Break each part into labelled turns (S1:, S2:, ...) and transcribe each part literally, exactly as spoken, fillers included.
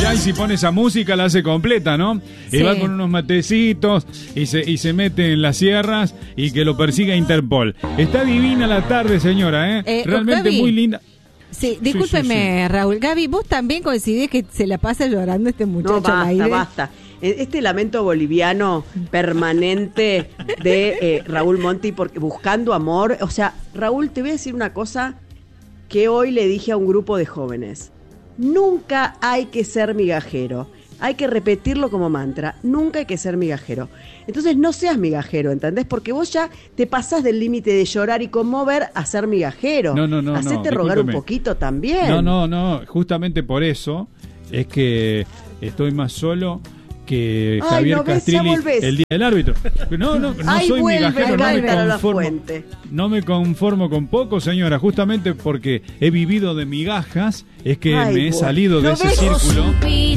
S1: mirá, y si pone esa música la hace completa, ¿no? Sí. Y va con unos matecitos y se, y se mete en las sierras y que lo persiga Interpol. Está divina la tarde, señora, ¿eh? eh Realmente Gaby, muy linda.
S2: Sí, discúlpeme, sí, sí, sí. Raúl. Gaby, ¿vos también coincidís que se la pasa llorando este muchacho?
S3: No, basta,
S2: al aire?
S3: basta. Este lamento boliviano permanente de eh, Raúl Monti porque buscando amor. O sea, Raúl, te voy a decir una cosa que hoy le dije a un grupo de jóvenes. Nunca hay que ser migajero. Hay que repetirlo como mantra. Nunca hay que ser migajero. Entonces no seas migajero, ¿entendés? Porque vos ya te pasás del límite de llorar y conmover a ser migajero.
S1: No, no, no.
S3: Hacete
S1: no,
S3: rogar un poquito también.
S1: No, no, no. Justamente por eso es que estoy más solo que
S3: Ay,
S1: Javier
S3: no ves,
S1: Castrilli el día del árbitro. No, no, no
S3: Ay,
S1: soy
S3: vuelve,
S1: migajero, no me conformo.
S3: No
S1: me conformo con poco, señora, justamente porque he vivido de migajas, es que Ay, me he salido de ese ves? círculo.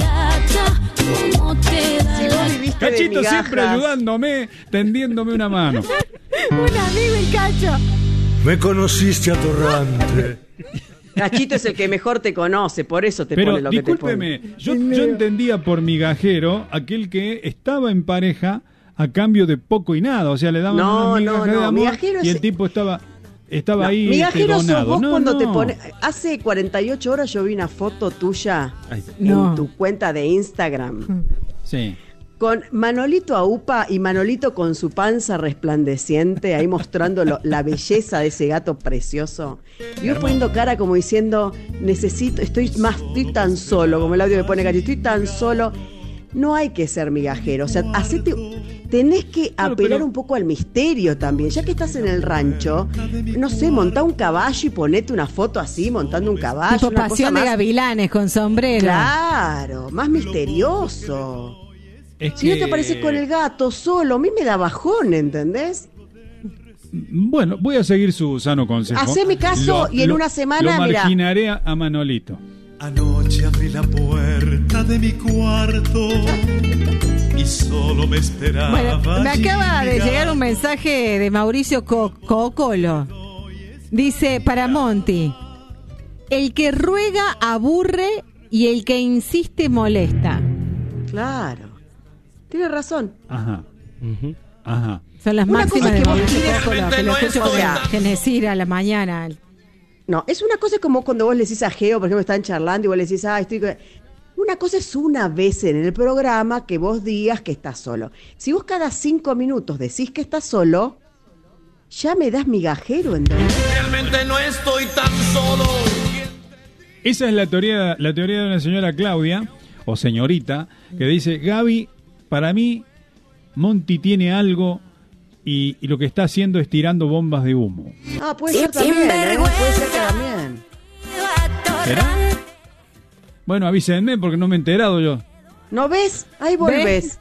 S3: Si
S1: Cachito siempre ayudándome, tendiéndome una mano.
S2: Un amigo el Cacho.
S4: Me conociste atorrante.
S3: Cachito es el que mejor te conoce, por eso te
S1: Pero,
S3: pone lo que te pone.
S1: Pero discúlpeme, yo entendía por migajero aquel que estaba en pareja a cambio de poco y nada, o sea, le daban
S3: no,
S1: unas migajas
S3: no, no.
S1: de amor
S3: Migajero
S1: y
S3: es...
S1: el tipo estaba estaba
S3: no,
S1: ahí
S3: migajero
S1: este, donado.
S3: sos vos
S1: no,
S3: cuando
S1: no.
S3: te pones... Hace cuarenta y ocho horas yo vi una foto tuya
S1: Ay,
S3: no.
S1: en
S3: tu cuenta de Instagram.
S1: Sí.
S3: Con Manolito Aupa y Manolito con su panza resplandeciente, ahí mostrando lo, la belleza de ese gato precioso. Y yo poniendo cara como diciendo, necesito, estoy más, estoy tan solo, como el audio que pone Cachito, estoy tan solo. No hay que ser migajero, o sea, hacete, tenés que
S1: claro,
S3: apelar
S1: pero...
S3: un poco al misterio también. Ya que estás en el rancho, no sé, montá un caballo y ponete una foto así, montando un caballo.
S2: Tipo
S3: una
S2: pasión
S3: cosa
S2: de
S3: más...
S2: gavilanes con sombrero.
S3: Claro, más misterioso.
S1: Es
S3: si
S1: que...
S3: no te apareces con el gato solo, a mí me da bajón, ¿entendés?
S1: Bueno, voy a seguir su sano consejo.
S3: Haceme caso
S1: lo,
S3: y en
S1: lo,
S3: una semana,
S1: lo marginaré
S3: mirá.
S1: a Manolito.
S4: Anoche abrí la puerta de mi cuarto y solo me esperaba.
S2: Bueno, me acaba de llegar un mensaje de Mauricio Co- Cocolo. Dice, para Monti, el que ruega aburre y el que insiste molesta.
S3: Claro. Tienes razón.
S1: Ajá. Uh-huh. Ajá.
S2: Son las
S3: una
S2: máximas de Mauricio Cocolo, que lo
S3: no
S2: escucho con
S3: sea,
S2: Genesir a la mañana.
S3: No, es una cosa como cuando vos le decís a Geo, por ejemplo, están charlando y vos le decís, ah, estoy... Una cosa es una vez en el programa que vos digas que estás solo. Si vos cada cinco minutos decís que estás solo, ya me das migajero, ¿entendés?
S5: Realmente no estoy tan solo.
S1: Esa es la teoría, la teoría de una señora Claudia, o señorita, que dice, Gaby, para mí, Monti tiene algo y, y lo que está haciendo es tirando bombas de humo.
S3: Ah, puede ser también, ¿eh? Puede ser también.
S1: ¿Será? Bueno, avísenme porque no me he enterado yo.
S3: ¿No ves? Ahí volvés.
S2: ¿Ves?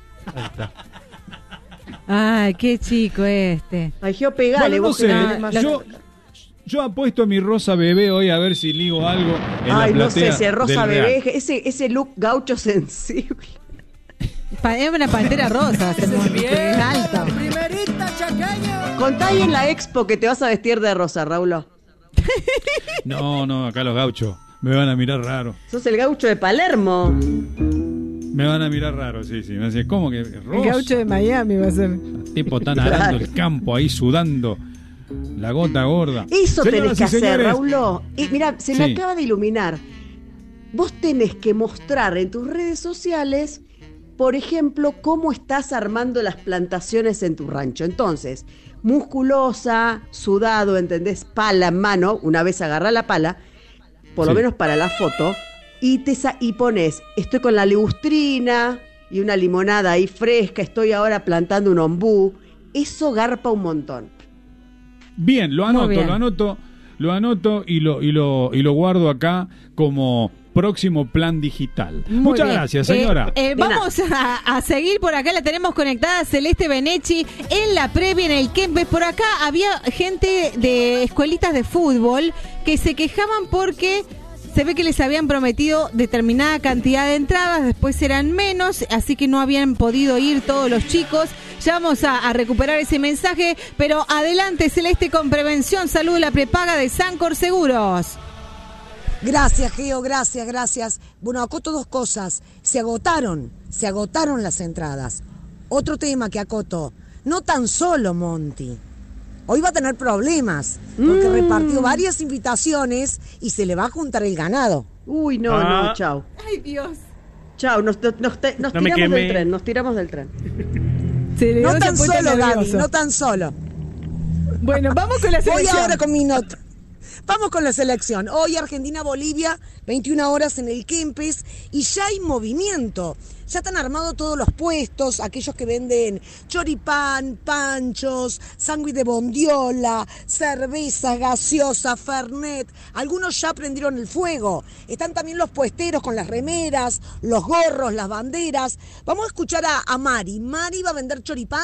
S2: Ay, qué chico este.
S3: Ay, Geo, pegale.
S1: Bueno, no
S3: vos
S1: sé,
S3: que más...
S1: yo, yo apuesto a mi Rosa Bebé hoy a ver si ligo algo en
S3: Ay,
S1: la
S3: no sé,
S1: platea
S3: ese Rosa
S1: del
S3: Bebé,
S1: Real.
S3: ese, ese look gaucho sensible.
S2: Pa- es una pantera rosa, es muy alto.
S3: Contá ahí en la expo que te vas a vestir de rosa, Raúl.
S1: No, no, acá los gauchos me van a mirar raro.
S3: Sos el gaucho de Palermo.
S1: Me van a mirar raro, sí, sí. Me van a decir, ¿cómo que
S2: El
S1: rosa?
S2: gaucho de Miami va a ser.
S1: El tipo tan arando el campo ahí sudando la gota gorda.
S3: Eso
S1: Señoras
S3: tenés que
S1: y
S3: hacer,
S1: señores,
S3: Raúl. Y mira, se me
S1: Sí.
S3: acaba de iluminar. Vos tenés que mostrar en tus redes sociales, por ejemplo, cómo estás armando las plantaciones en tu rancho. Entonces, musculosa, sudado, ¿entendés? Pala en mano, una vez agarrá la pala, por lo
S1: Sí.
S3: menos para la foto, y, te sa- y pones, estoy con la ligustrina y una limonada ahí fresca, estoy ahora plantando un ombú. Eso garpa un montón.
S1: Bien, lo
S2: Muy
S1: anoto,
S2: bien.
S1: lo anoto, lo anoto y lo, y lo, y lo guardo acá como próximo plan digital.
S2: Muy
S1: Muchas
S2: bien.
S1: gracias, señora.
S2: Eh, eh, vamos a, a seguir por acá, la tenemos conectada Celeste Benechi en la previa, en el Kempes. Por acá había gente de escuelitas de fútbol que se quejaban porque se ve que les habían prometido determinada cantidad de entradas, después eran menos, así que no habían podido ir todos los chicos. Ya vamos a, a recuperar ese mensaje, pero adelante Celeste con prevención, salud, la prepaga de Sancor Seguros.
S6: Gracias, Geo, gracias, gracias. Bueno, acoto dos cosas. Se agotaron, se agotaron las entradas. Otro tema que acoto, no tan solo Monty. Hoy va a tener problemas, porque mm. repartió varias invitaciones y se le va a juntar el ganado.
S3: Uy, no,
S7: ah.
S3: no, chao.
S2: Ay, Dios.
S3: Chao, nos, nos, nos, te, nos
S7: no
S3: tiramos del tren, nos tiramos del tren.
S6: No tan solo, Gaby, no tan solo.
S2: Bueno, vamos con la selección.
S6: Voy ahora con mi nota. Vamos con la selección. Hoy Argentina-Bolivia, veintiuna horas en el Kempes, y ya hay movimiento. Ya están armados todos los puestos, aquellos que venden choripán, panchos, sándwich de bondiola, cervezas, gaseosa, fernet. Algunos ya prendieron el fuego. Están también los puesteros con las remeras, los gorros, las banderas. Vamos a escuchar a, a Mari. Mari va a vender choripán.